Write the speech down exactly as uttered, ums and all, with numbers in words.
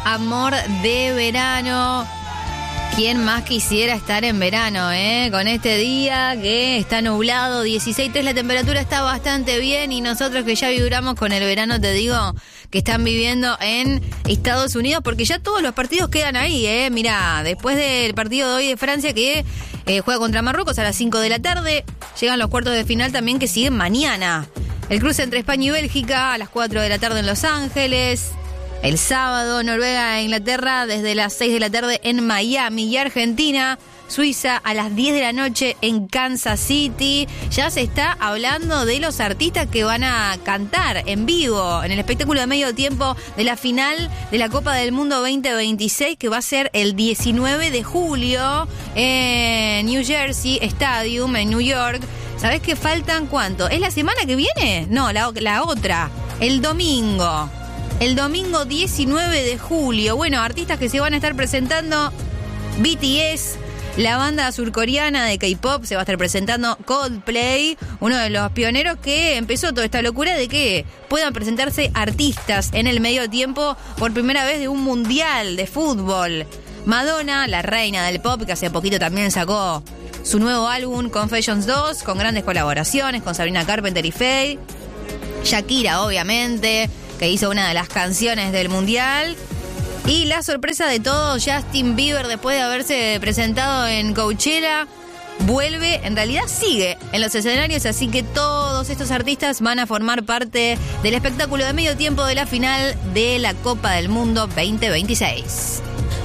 Amor de verano. ¿Quién más quisiera estar en verano, eh? Con este día que está nublado, dieciséis tres, la temperatura está bastante bien y nosotros que ya vibramos con el verano, te digo que están viviendo en Estados Unidos porque ya todos los partidos quedan ahí, eh. Mirá, después del partido de hoy de Francia que eh, juega contra Marruecos a las cinco de la tarde, llegan los cuartos de final también que siguen mañana. El cruce entre España y Bélgica a las cuatro de la tarde en Los Ángeles. El sábado, Noruega e Inglaterra desde las seis de la tarde en Miami. Y Argentina, Suiza a las diez de la noche en Kansas City. Ya se está hablando de los artistas que van a cantar en vivo en el espectáculo de medio tiempo de la final de la Copa del Mundo veinte veintiséis, que va a ser el diecinueve de julio en New Jersey Stadium, en New York. ¿Sabés que faltan cuánto? ¿Es la semana que viene? No, la, la otra. El domingo. El domingo diecinueve de julio. Bueno, artistas que se van a estar presentando: B T S, la banda surcoreana de K-pop, se va a estar presentando Coldplay, uno de los pioneros que empezó toda esta locura de que puedan presentarse artistas en el medio tiempo por primera vez de un mundial de fútbol. Madonna, la reina del pop, que hace poquito también sacó su nuevo álbum Confessions dos, con grandes colaboraciones con Sabrina Carpenter y Faye. Shakira, obviamente, que hizo una de las canciones del mundial. Y la sorpresa de todos, Justin Bieber, después de haberse presentado en Coachella, vuelve, en realidad sigue en los escenarios, así que todos estos artistas van a formar parte del espectáculo de medio tiempo de la final de la Copa del Mundo veinte veintiséis.